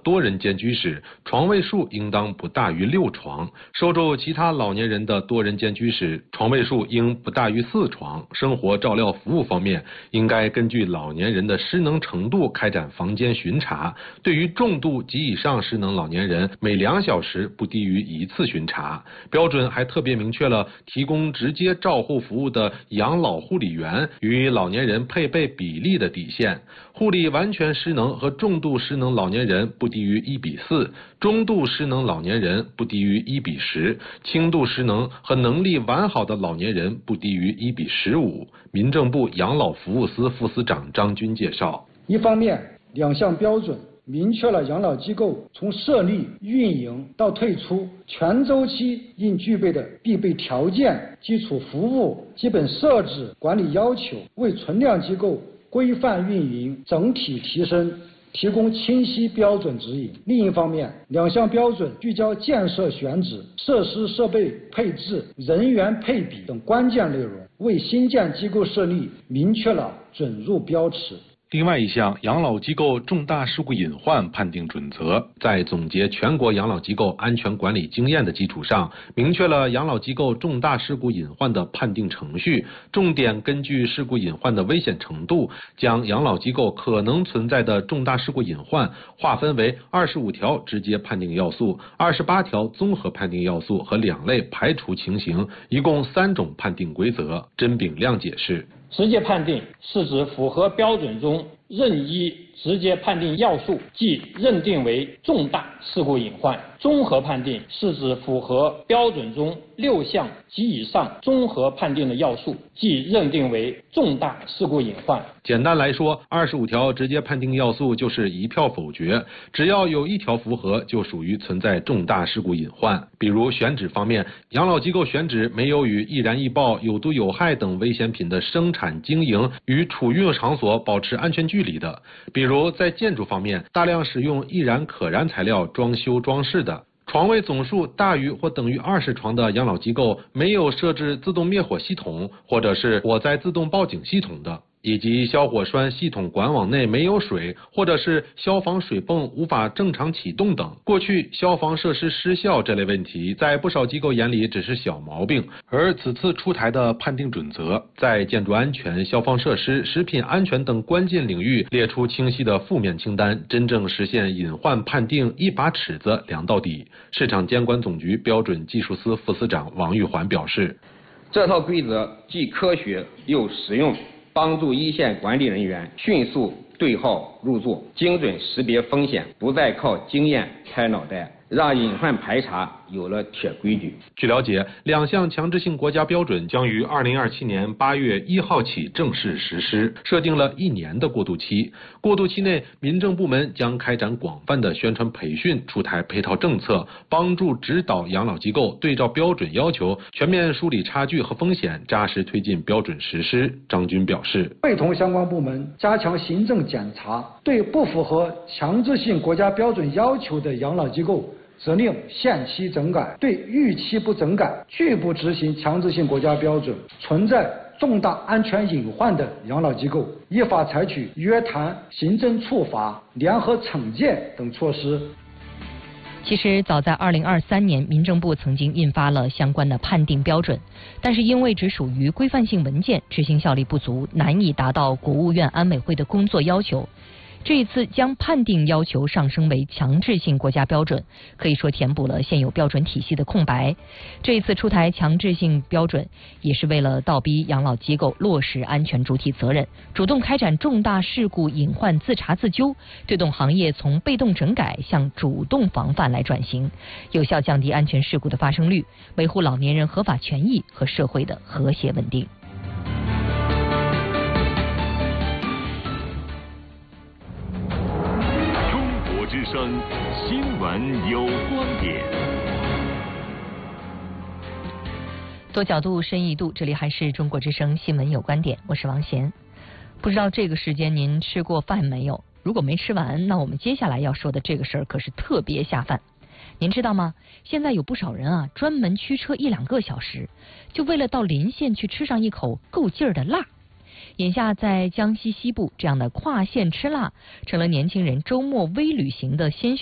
多人间居室，床位数应当不大于6床；收住其他老年人的多人间居室，床位数应不大于4床。生活照料服务方面，应该根据老年人的失能程度开展房间巡查。对于重度及以上失能老年人，每2小时不低于1次巡查。标准还特别明确了提供直接照护服务的养老护理员与老年人配备比例的底线。护理完全失能和重度失能老年人不低于1:4，中度失能老年人不低于1:10，轻度失能和能力完好的老年人不低于1:15。民政部养老服务司副司长张军介绍， 一方面，2项标准明确了养老机构从设立、运营到退出全周期应具备的必备条件、基础服务、基本设置、管理要求，为存量机构规范运营整体提升提供清晰标准指引。另一方面，2项标准聚焦建设选址、设施设备配置、人员配比等关键内容，为新建机构设立明确了准入标尺。 另外一项养老机构重大事故隐患判定准则，在总结全国养老机构安全管理经验的基础上，明确了养老机构重大事故隐患的判定程序，重点根据事故隐患的危险程度，将养老机构可能存在的重大事故隐患划分为25条直接判定要素、28条综合判定要素和2类排除情形，一共3种判定规则。甄炳亮解释， 直接判定是指符合标准中任一直接判定要素，即认定为重大事故隐患；综合判定是指符合标准中6项及以上综合判定的要素，即认定为重大事故隐患。 简单来说，25条直接判定要素就是1票否决，只要有1条符合，就属于存在重大事故隐患。比如选址方面，养老机构选址没有与易燃易爆、有毒有害等危险品的生产经营与储运场所保持安全距离的；比如在建筑方面，大量使用易燃可燃材料装修装饰的；床位总数大于或等于20床的养老机构没有设置自动灭火系统或者是火灾自动报警系统的，以及消火栓系统管网内没有水，或者是消防水泵无法正常启动等。过去消防设施失效这类问题，在不少机构眼里只是小毛病，而此次出台的判定准则，在建筑安全、消防设施、食品安全等关键领域列出清晰的负面清单，真正实现隐患判定一把尺子量到底。市场监管总局标准技术司副司长王玉环表示， 这套规则既科学又实用，帮助一线管理人员迅速对号入座，精准识别风险，不再靠经验开脑袋，让隐患排查有了铁规矩。 据了解，2项强制性国家标准将于2027年8月1号起正式实施，设定了1年的过渡期。过渡期内，民政部门将开展广泛的宣传培训，出台配套政策，帮助指导养老机构对照标准要求，全面梳理差距和风险，扎实推进标准实施。张军表示， 会同相关部门加强行政检查，对不符合强制性国家标准要求的养老机构责令限期整改，对逾期不整改、拒不执行强制性国家标准、存在重大安全隐患的养老机构，依法采取约谈、行政处罚、联合惩戒等措施。 其实早在2023年，民政部曾经印发了相关的判定标准，但是因为只属于规范性文件，执行效力不足，难以达到国务院安委会的工作要求。这一次将判定要求上升为强制性国家标准，可以说填补了现有标准体系的空白。这一次出台强制性标准，也是为了倒逼养老机构落实安全主体责任，主动开展重大事故隐患自查自纠，推动行业从被动整改向主动防范来转型，有效降低安全事故的发生率，维护老年人合法权益和社会的和谐稳定。 之声新闻有观点， 多角度深一度，这里还是中国之声新闻有观点，我是王贤。不知道这个时间您吃过饭没有？如果没吃完，那我们接下来要说的这个事儿可是特别下饭。您知道吗？现在有不少人啊，专门驱车1-2个小时，就为了到临县去吃上一口够劲儿的辣。眼下在江西西部，这样的跨县吃辣成了年轻人周末微旅行的先选。